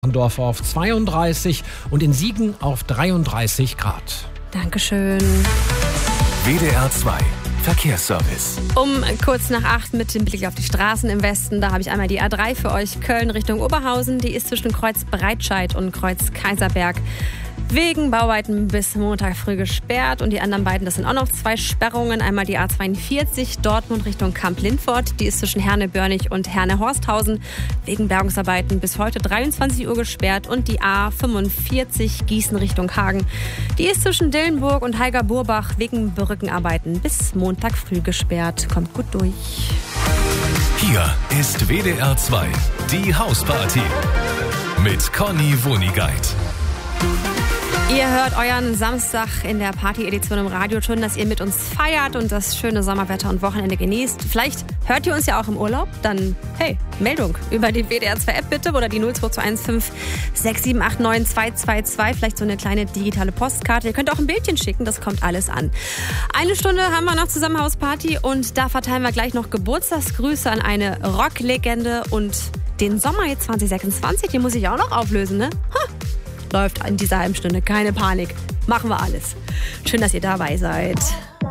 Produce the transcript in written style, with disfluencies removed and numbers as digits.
Dorf auf 32 und in Siegen auf 33 Grad. Dankeschön. WDR 2 Verkehrsservice. Um kurz nach 8 mit dem Blick auf die Straßen im Westen. Da habe ich einmal die A3 für euch. Köln Richtung Oberhausen. Die ist zwischen Kreuz Breitscheid und Kreuz Kaiserberg wegen Bauarbeiten bis Montag früh gesperrt. Und die anderen beiden, das sind auch noch 2 Sperrungen. Einmal die A42 Dortmund Richtung Kamp-Lindfort. Die ist zwischen Herne-Börnig und Herne-Horsthausen wegen Bergungsarbeiten bis heute 23 Uhr gesperrt. Und die A45 Gießen Richtung Hagen. Die ist zwischen Dillenburg und Heiger-Burbach wegen Brückenarbeiten bis Montag früh gesperrt. Kommt gut durch. Hier ist WDR 2, die Hausparty mit Conny Wunigeit. Ihr hört euren Samstag in der Party-Edition im Radio. Schön, dass ihr mit uns feiert und das schöne Sommerwetter und Wochenende genießt. Vielleicht hört ihr uns ja auch im Urlaub. Dann, hey, Meldung über die WDR 2-App bitte oder die 02215 6789 222. Vielleicht so eine kleine digitale Postkarte. Ihr könnt auch ein Bildchen schicken, das kommt alles an. 1 Stunde haben wir noch zusammen Hausparty und da verteilen wir gleich noch Geburtstagsgrüße an eine Rocklegende und den Sommer jetzt 2026, den muss ich auch noch auflösen, ne? Läuft in dieser halben Stunde. Keine Panik. Machen wir alles. Schön, dass ihr dabei seid.